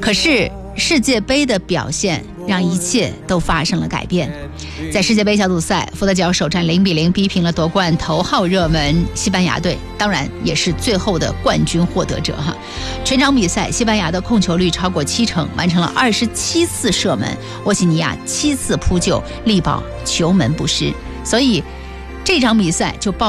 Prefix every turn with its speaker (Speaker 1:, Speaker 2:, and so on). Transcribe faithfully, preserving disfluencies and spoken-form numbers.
Speaker 1: 可是世界杯的表现让一切都发生了改变。在世界杯小组赛，佛得角首战零比零逼平了夺冠头号热门西班牙队，当然也是最后的冠军获得者哈。全场比赛，西班牙的控球率超过七成，完成了二十七次射门，沃西尼亚七次扑救，力保球门不失。所以这场比赛就爆